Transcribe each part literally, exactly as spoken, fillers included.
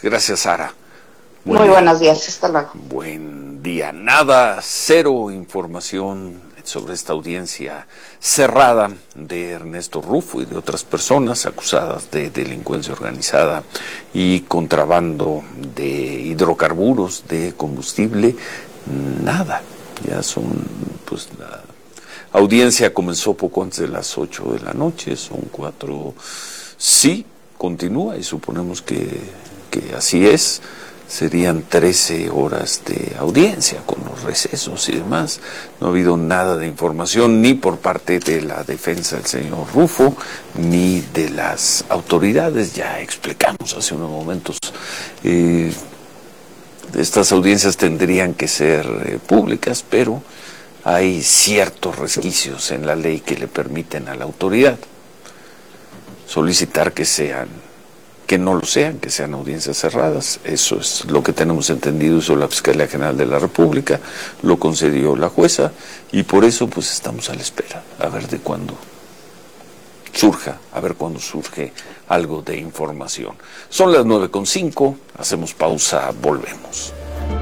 Gracias, Sara. Buen Muy día. Buenos días, hasta luego. Buen día. Nada, cero información sobre esta audiencia cerrada de Ernesto Rufo y de otras personas acusadas de delincuencia organizada y contrabando de hidrocarburos, de combustible. Nada. Ya son, pues, la audiencia comenzó poco antes de las ocho de la noche, son cuatro. Sí, continúa y suponemos que, que así es. Serían trece horas de audiencia con los recesos y demás. No ha habido nada de información ni por parte de la defensa del señor Rufo ni de las autoridades. Ya explicamos hace unos momentos. Eh, estas audiencias tendrían que ser eh, públicas, pero hay ciertos resquicios en la ley que le permiten a la autoridad solicitar que sean que no lo sean, que sean audiencias cerradas. Eso es lo que tenemos entendido, hizo la Fiscalía General de la República, lo concedió la jueza, y por eso pues estamos a la espera, a ver de cuándo surja, a ver cuándo surge algo de información. Son las nueve con cinco, hacemos pausa, volvemos.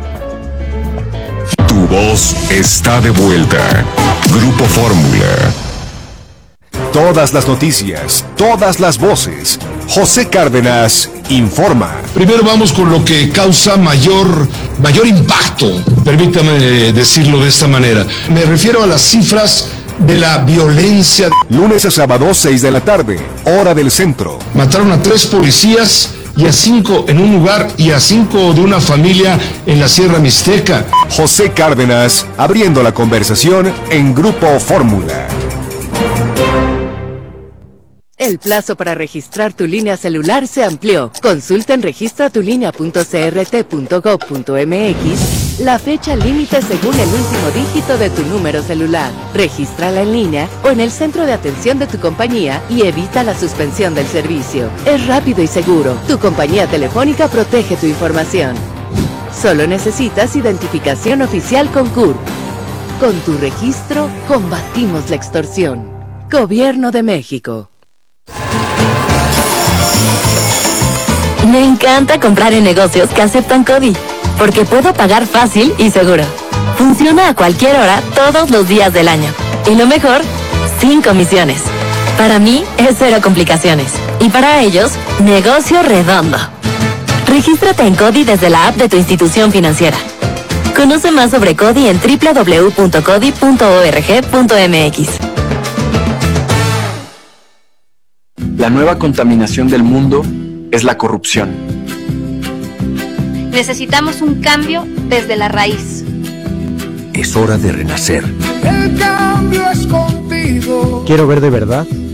Tu voz está de vuelta. Grupo Fórmula. Todas las noticias, todas las voces. José Cárdenas informa. Primero vamos con lo que causa mayor, mayor impacto, permítame decirlo de esta manera. Me refiero a las cifras de la violencia. Lunes a sábado, seis de la tarde, hora del centro. Mataron a tres policías y a cinco en un lugar y a cinco de una familia en la Sierra Mixteca. José Cárdenas abriendo la conversación en Grupo Fórmula. El plazo para registrar tu línea celular se amplió. Consulta en registra tu línea punto c r t punto gov punto m x la fecha límite según el último dígito de tu número celular. Regístrala en línea o en el centro de atención de tu compañía y evita la suspensión del servicio. Es rápido y seguro. Tu compañía telefónica protege tu información. Solo necesitas identificación oficial con C U R P. Con tu registro, combatimos la extorsión. Gobierno de México. Me encanta comprar en negocios que aceptan CODI, porque puedo pagar fácil y seguro. Funciona a cualquier hora, todos los días del año. Y lo mejor, sin comisiones. Para mí, es cero complicaciones. Y para ellos, negocio redondo. Regístrate en CODI desde la app de tu institución financiera. Conoce más sobre CODI en doble u doble u doble u punto codi punto org punto m x. La nueva contaminación del mundo es la corrupción. Necesitamos un cambio desde la raíz. Es hora de renacer. El cambio es contigo. Quiero ver de verdad